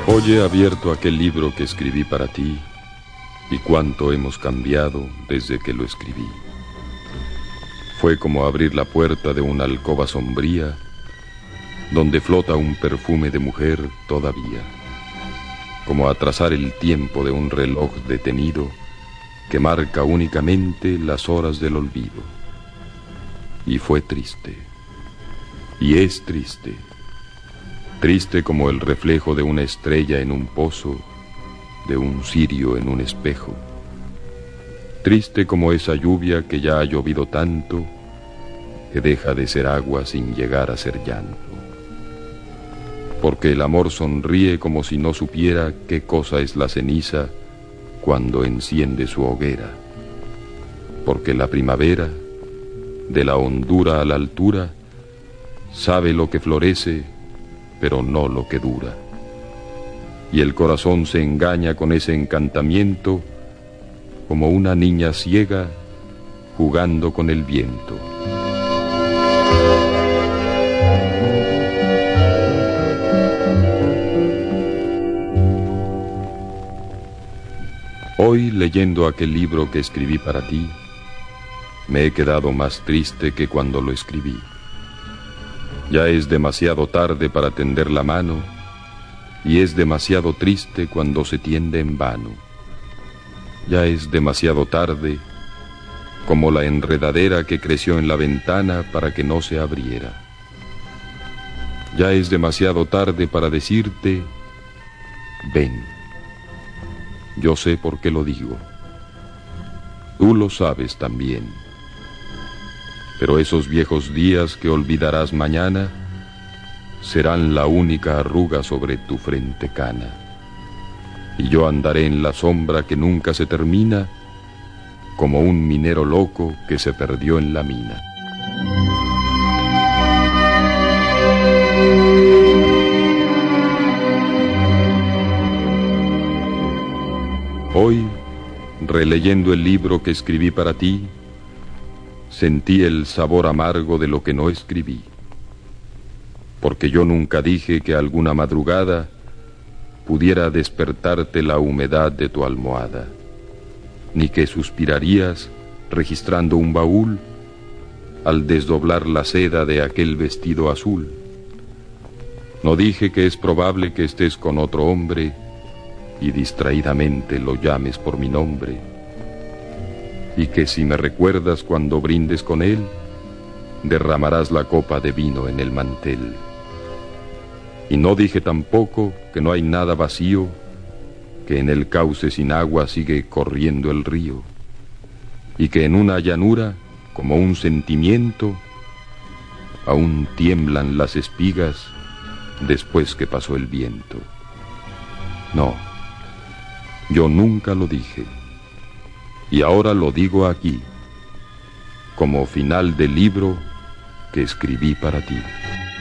Hoy he abierto aquel libro que escribí para ti, y cuánto hemos cambiado desde que lo escribí. Fue como abrir la puerta de una alcoba sombría, donde flota un perfume de mujer todavía, como atrasar el tiempo de un reloj detenido que marca únicamente las horas del olvido. Y fue triste, y es triste, triste como el reflejo de una estrella en un pozo, de un cirio en un espejo, triste como esa lluvia que ya ha llovido tanto que deja de ser agua sin llegar a ser llanto. Porque el amor sonríe como si no supiera qué cosa es la ceniza cuando enciende su hoguera. Porque la primavera, de la hondura a la altura, sabe lo que florece, pero no lo que dura. Y el corazón se engaña con ese encantamiento como una niña ciega jugando con el viento. Hoy, leyendo aquel libro que escribí para ti, me he quedado más triste que cuando lo escribí. Ya es demasiado tarde para tender la mano, y es demasiado triste cuando se tiende en vano. Ya es demasiado tarde, como la enredadera que creció en la ventana para que no se abriera. Ya es demasiado tarde para decirte, ven. Yo sé por qué lo digo. Tú lo sabes también. Pero esos viejos días que olvidarás mañana serán la única arruga sobre tu frente cana. Y yo andaré en la sombra que nunca se termina, como un minero loco que se perdió en la mina. Hoy, releyendo el libro que escribí para ti, sentí el sabor amargo de lo que no escribí. Porque yo nunca dije que alguna madrugada pudiera despertarte la humedad de tu almohada, ni que suspirarías registrando un baúl al desdoblar la seda de aquel vestido azul. No dije que es probable que estés con otro hombre y distraídamente lo llames por mi nombre, y que si me recuerdas cuando brindes con él, derramarás la copa de vino en el mantel. Y no dije tampoco que no hay nada vacío, que en el cauce sin agua sigue corriendo el río, y que en una llanura, como un sentimiento, aún tiemblan las espigas después que pasó el viento. No, yo nunca lo dije, y ahora lo digo aquí, como final del libro que escribí para ti.